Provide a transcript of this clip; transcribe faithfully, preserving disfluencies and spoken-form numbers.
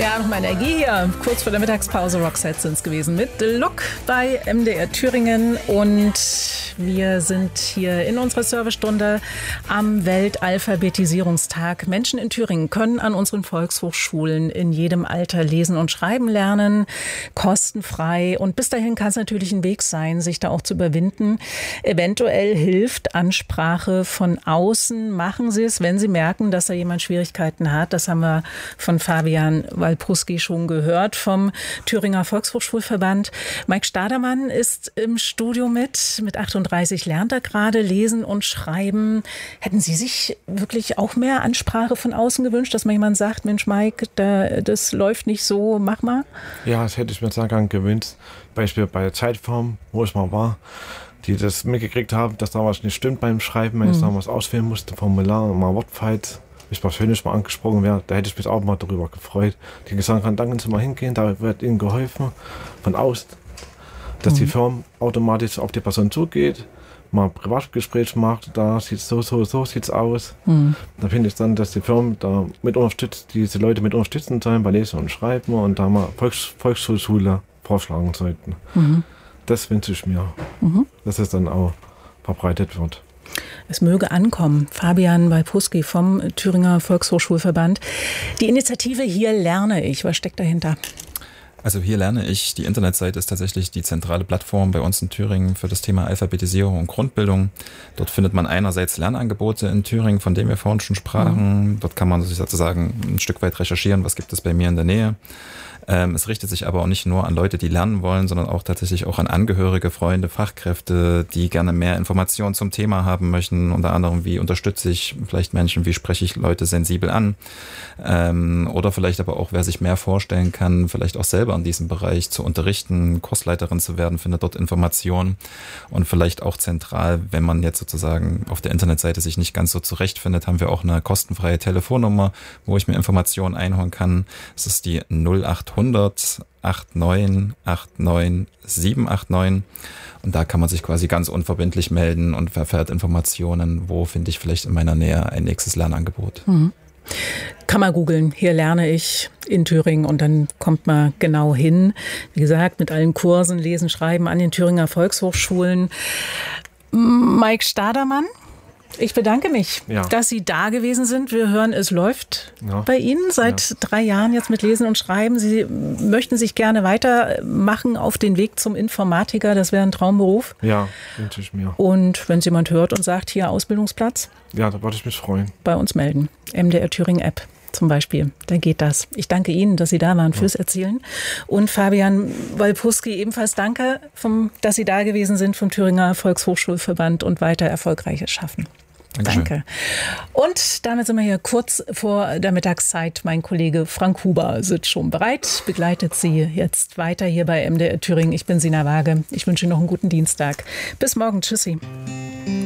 Ja, nochmal Energie hier. Kurz vor der Mittagspause Roxette sind es gewesen mit Look bei M D R Thüringen. Und wir sind hier in unserer Servicestunde am Weltalphabetisierungstag. Menschen in Thüringen können an unseren Volkshochschulen in jedem Alter lesen und schreiben lernen. Kostenfrei. Und bis dahin kann es natürlich ein Weg sein, sich da auch zu überwinden. Eventuell hilft Ansprache von außen. Machen Sie es, wenn Sie merken, dass da jemand Schwierigkeiten hat. Das haben wir von Fabian Walpruski schon gehört vom Thüringer Volkshochschulverband. Mike Stadermann ist im Studio mit. Mit achtunddreißig lernt er gerade lesen und schreiben. Hätten Sie sich wirklich auch mehr Ansprache von außen gewünscht, dass man jemand sagt, Mensch Mike, da, das läuft nicht so, mach mal? Ja, das hätte ich mir sehr gern gewünscht. Beispiel bei der Zeitform, wo ich mal war, die das mitgekriegt haben, dass da was nicht stimmt beim Schreiben, wenn ich mhm. da was ausfüllen musste, Formular, mal Wortfight, ich persönlich mal angesprochen wäre, da hätte ich mich auch mal darüber gefreut. Die gesagt haben, danke, Sie mal hingehen, da wird Ihnen geholfen von außen, dass mhm. die Firma automatisch auf die Person zugeht, mal ein Privatgespräch macht, da sieht es so, so, so sieht's aus. Mhm. Da finde ich dann, dass die Firma da mit unterstützt, diese Leute mit unterstützen sollen bei Lesen und Schreiben und da mal Volks, Volkshochschule vorschlagen sollten. Mhm. Das wünsche ich mir, mhm. dass es dann auch verbreitet wird. Es möge ankommen. Fabian Walpruski vom Thüringer Volkshochschulverband. Die Initiative Hier lerne ich. Was steckt dahinter? Also Hier lerne ich. Die Internetseite ist tatsächlich die zentrale Plattform bei uns in Thüringen für das Thema Alphabetisierung und Grundbildung. Dort findet man einerseits Lernangebote in Thüringen, von denen wir vorhin schon sprachen. Mhm. Dort kann man sich sozusagen ein Stück weit recherchieren, was gibt es bei mir in der Nähe. Ähm, es richtet sich aber auch nicht nur an Leute, die lernen wollen, sondern auch tatsächlich auch an Angehörige, Freunde, Fachkräfte, die gerne mehr Informationen zum Thema haben möchten. Unter anderem, wie unterstütze ich vielleicht Menschen, wie spreche ich Leute sensibel an? Ähm, oder vielleicht aber auch, wer sich mehr vorstellen kann, vielleicht auch selber in diesem Bereich zu unterrichten, Kursleiterin zu werden, findet dort Informationen. Und vielleicht auch zentral, wenn man jetzt sozusagen auf der Internetseite sich nicht ganz so zurechtfindet, haben wir auch eine kostenfreie Telefonnummer, wo ich mir Informationen einholen kann. Es ist die null acht hundert neunundachtzig neunundachtzig sieben acht neun und da kann man sich quasi ganz unverbindlich melden und erfährt Informationen, wo finde ich vielleicht in meiner Nähe ein nächstes Lernangebot. Mhm. Kann man googeln, hier lerne ich in Thüringen und dann kommt man genau hin. Wie gesagt, mit allen Kursen, Lesen, Schreiben an den Thüringer Volkshochschulen. Mike Stadermann, ich bedanke mich, ja. dass Sie da gewesen sind. Wir hören, es läuft ja. bei Ihnen seit ja. drei Jahren jetzt mit Lesen und Schreiben. Sie möchten sich gerne weitermachen auf den Weg zum Informatiker. Das wäre ein Traumberuf. Ja, wünsche ich mir. Und wenn es jemand hört und sagt, hier Ausbildungsplatz? Ja, da würde ich mich freuen. Bei uns melden. M D R Thüringen App zum Beispiel. Da geht das. Ich danke Ihnen, dass Sie da waren fürs Erzählen. Und Fabian Walpruski ebenfalls danke, vom, dass Sie da gewesen sind vom Thüringer Volkshochschulverband und weiter Erfolgreiches schaffen. Dankeschön. Danke. Und damit sind wir hier kurz vor der Mittagszeit. Mein Kollege Frank Huber sitzt schon bereit, begleitet Sie jetzt weiter hier bei M D R Thüringen. Ich bin Sina Waage. Ich wünsche Ihnen noch einen guten Dienstag. Bis morgen. Tschüssi.